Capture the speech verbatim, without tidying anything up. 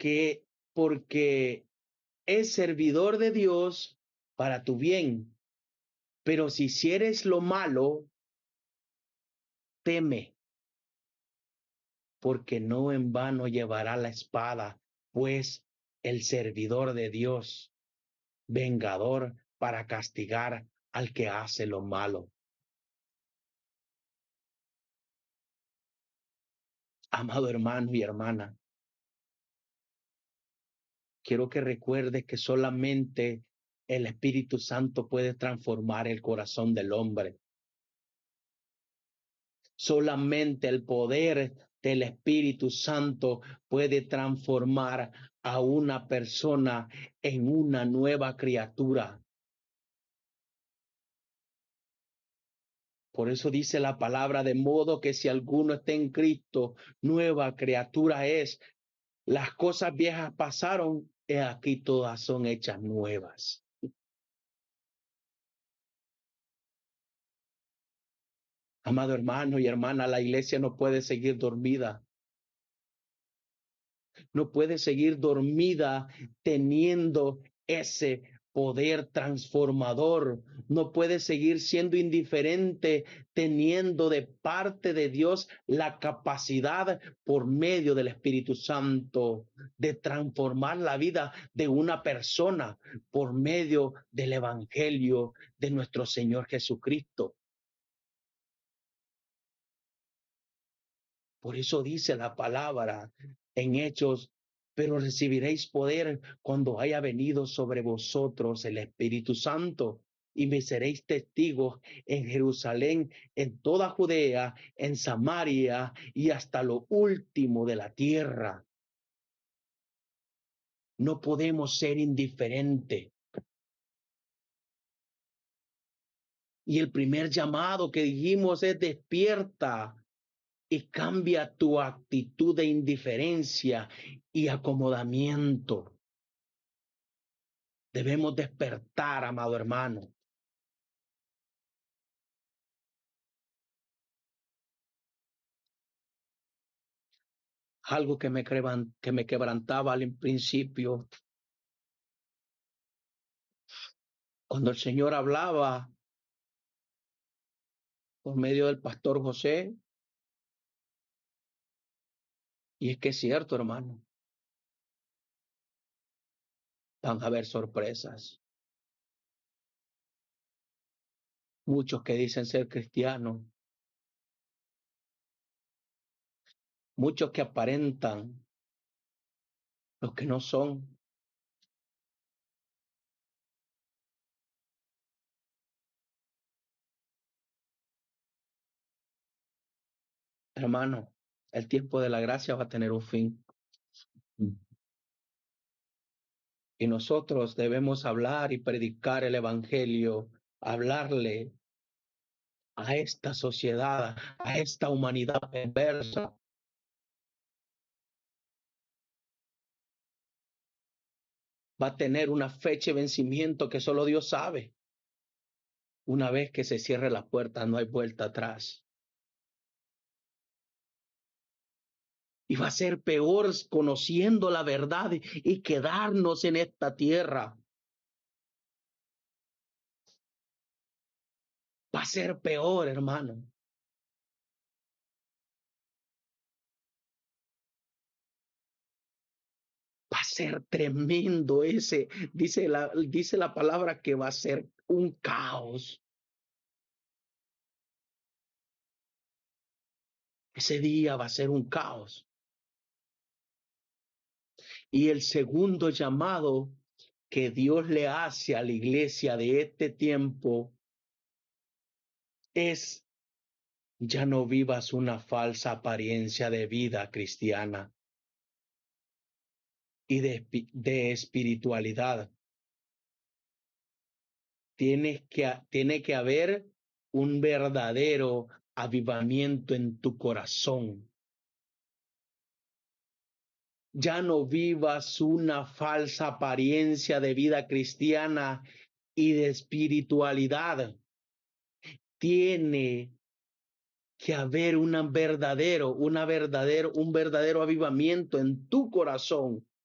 porque, porque es servidor de Dios para tu bien. Pero si hicieres lo malo, teme, porque no en vano llevará la espada, pues el servidor de Dios, vengador para castigar al que hace lo malo. Amado hermano y hermana, quiero que recuerdes que solamente el Espíritu Santo puede transformar el corazón del hombre. Solamente el poder del Espíritu Santo puede transformar a una persona en una nueva criatura. Por eso dice la palabra, de modo que si alguno está en Cristo, nueva criatura es. Las cosas viejas pasaron, y aquí todas son hechas nuevas. Amado hermano y hermana, la iglesia no puede seguir dormida. No puede seguir dormida teniendo ese poder transformador. No puede seguir siendo indiferente teniendo de parte de Dios la capacidad por medio del Espíritu Santo de transformar la vida de una persona por medio del Evangelio de nuestro Señor Jesucristo. Por eso dice la palabra en Hechos, pero recibiréis poder cuando haya venido sobre vosotros el Espíritu Santo, y me seréis testigos en Jerusalén, en toda Judea, en Samaria y hasta lo último de la tierra. No podemos ser indiferentes. Y el primer llamado que dijimos es: despierta y cambia tu actitud de indiferencia y acomodamiento. Debemos despertar, amado hermano. Algo que me, que me quebrantaba al principio, cuando el Señor hablaba por medio del pastor José, y es que es cierto, hermano, van a haber sorpresas. Muchos que dicen ser cristianos, muchos que aparentan, los que no son. Hermano, el tiempo de la gracia va a tener un fin. Y nosotros debemos hablar y predicar el evangelio, hablarle a esta sociedad, a esta humanidad perversa. Va a tener una fecha de vencimiento que solo Dios sabe. Una vez que se cierre la puerta, no hay vuelta atrás. Y va a ser peor conociendo la verdad y quedarnos en esta tierra. Va a ser peor, hermano. Va a ser tremendo ese. Dice la, dice la palabra que va a ser un caos. Ese día va a ser un caos. Y el segundo llamado que Dios le hace a la iglesia de este tiempo es: ya no vivas una falsa apariencia de vida cristiana y de, de espiritualidad. Tienes que, tiene que haber un verdadero avivamiento en tu corazón. Ya no vivas una falsa apariencia de vida cristiana y de espiritualidad. Tiene que haber una verdadero, una verdadero, un verdadero avivamiento en tu corazón.